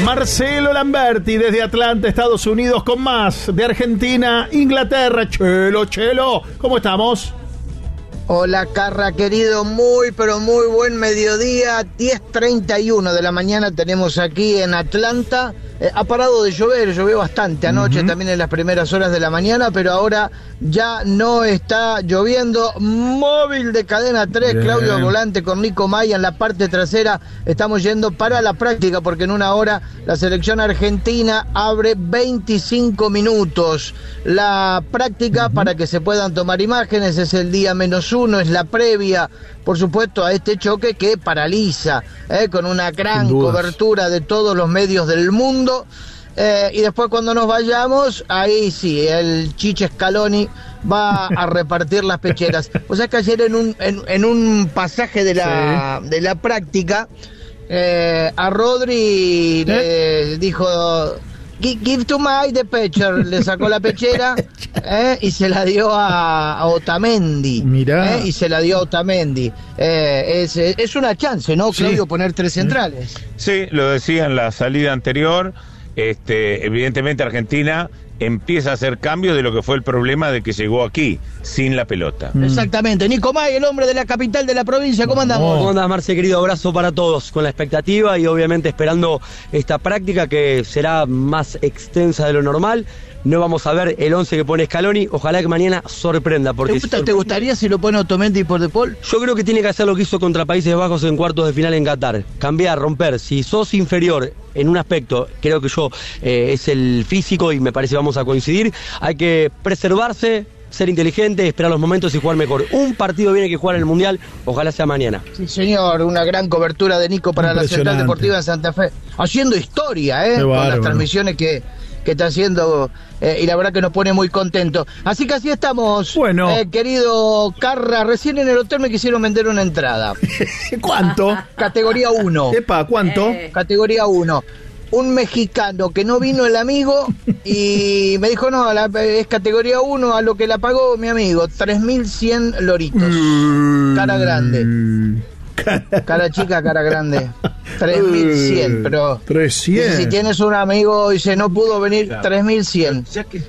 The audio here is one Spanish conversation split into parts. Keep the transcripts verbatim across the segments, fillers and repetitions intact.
Marcelo Lamberti desde Atlanta, Estados Unidos, con más de Argentina, Inglaterra. Chelo, Chelo, ¿cómo estamos? Hola, Carra, querido, muy, pero muy buen mediodía. diez treinta y uno de la mañana tenemos aquí en Atlanta. Eh, ha parado de llover, llovió bastante anoche, uh-huh. también en las primeras horas de la mañana, pero ahora ya no está lloviendo. Móvil de Cadena tres, Bien. Claudio al volante con Nico Maya en la parte trasera. Estamos yendo para la práctica porque en una hora la selección argentina abre veinticinco minutos. La práctica uh-huh. para que se puedan tomar imágenes es el día menos uno, es la previa, por supuesto, a este choque que paraliza, eh, con una gran cobertura de todos los medios del mundo. Eh, y después cuando nos vayamos, ahí sí, el Chiche Scaloni va a repartir las pecheras. O sea que ayer en un, en, en un pasaje de la, sí. de la práctica, eh, a Rodri ¿Eh? le dijo... Give to my the pitcher, le sacó la pechera eh, y se la dio a, a Otamendi. Mirá. Eh, y se la dio a Otamendi. Eh, es, es una chance, ¿no, Claudio, sí. poner tres centrales? Sí, lo decía en la salida anterior. Este, evidentemente Argentina empieza a hacer cambios de lo que fue el problema de que llegó aquí, sin la pelota. Mm. Exactamente. Nico May, el hombre de la capital de la provincia, ¿cómo andamos? ¿Cómo andás, Marce, querido? Abrazo para todos, con la expectativa y obviamente esperando esta práctica que será más extensa de lo normal. No vamos a ver el once que pone Scaloni, ojalá que mañana sorprenda. Porque ¿Te, gusta, si ¿Te gustaría si lo pone Otamendi por De Paul? Yo creo que tiene que hacer lo que hizo contra Países Bajos en cuartos de final en Qatar. Cambiar, romper. Si sos inferior en un aspecto, creo que yo eh, es el físico y me parece que vamos a coincidir, hay que preservarse, ser inteligente, esperar los momentos y jugar mejor. Un partido viene que jugar en el Mundial, ojalá sea mañana. Sí, señor, una gran cobertura de Nico para la Central Deportiva en Santa Fe. Haciendo historia, ¿eh? Con las transmisiones que... que está haciendo, eh, y la verdad que nos pone muy contento. Así que así estamos, bueno. eh, querido Carra. Recién en el hotel me quisieron vender una entrada. ¿Cuánto? Categoría uno. Epa, ¿cuánto? Eh. Categoría uno. Un mexicano que no vino el amigo y me dijo, no, la, es categoría uno, a lo que la pagó mi amigo, tres mil cien loritos. Mm. Cara grande. Cara chica, cara grande. tres mil cien, pero trescientos. Si tienes un amigo y dice no pudo venir, claro. tres mil cien.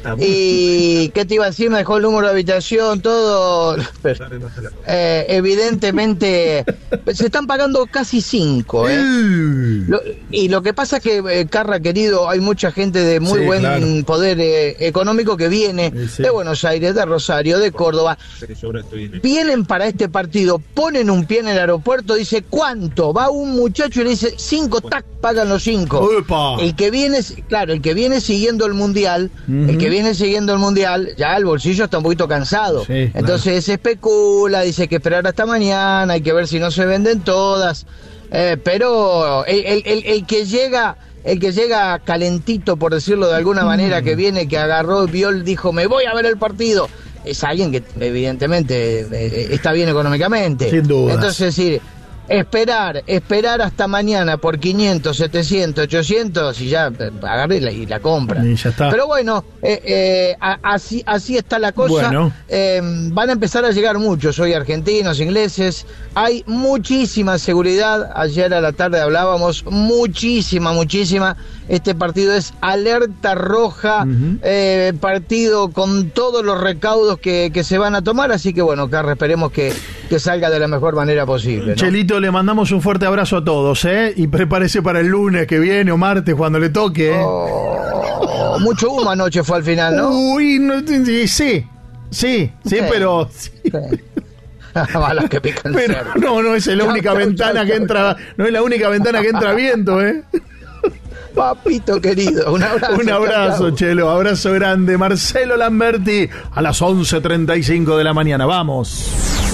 Y qué te iba a decir, me dejó el número de habitación, todo. Pero, eh, evidentemente se están pagando casi cinco, ¿eh? Lo, y lo que pasa es que, eh, Carra, querido, hay mucha gente de muy sí, buen claro. poder eh, económico que viene sí, sí. de Buenos Aires, de Rosario, de Córdoba. Vienen para este partido, ponen un pie en el aeropuerto, dice ¿cuánto? Va un muchacho y le dice cinco, tac, pagan los cinco. Uepa. El que viene, claro, el que viene siguiendo el mundial, uh-huh. el que viene siguiendo el mundial, ya el bolsillo está un poquito cansado. Sí, entonces claro. se especula, dice que esperar hasta mañana, hay que ver si no se venden todas. Eh, pero el, el, el, el que llega, el que llega calentito, por decirlo de alguna manera, que viene, que agarró, vio, dijo, me voy a ver el partido. Es alguien que evidentemente eh, está bien económicamente. Sin duda. Entonces, sí, esperar, esperar hasta mañana por quinientos, setecientos, ochocientos y ya agarre y la, y la compra. Y ya está. Pero bueno, eh, eh, así, así está la cosa. Bueno. Eh, van a empezar a llegar muchos hoy, argentinos, ingleses. Hay muchísima seguridad. Ayer a la tarde hablábamos, muchísima, muchísima. Este partido es alerta roja, uh-huh. eh, partido con todos los recaudos que, que se van a tomar. Así que bueno, Carlos, esperemos que, que salga de la mejor manera posible, ¿no? Chelito, le mandamos un fuerte abrazo a todos, ¿eh? Y prepárese para el lunes que viene o martes cuando le toque, ¿eh? Oh, mucho humo anoche fue al final, ¿no? Uy, no, sí, sí, sí, sí, pero... Sí. Sí. Balas que pican pero cerdo. no, no es la única chau, ventana chau, que chau, entra, chau. No es la única ventana que entra viento, ¿eh? Papito querido, un abrazo. Un abrazo, chau. Chelo, abrazo grande. Marcelo Lamberti a las once treinta y cinco de la mañana. Vamos.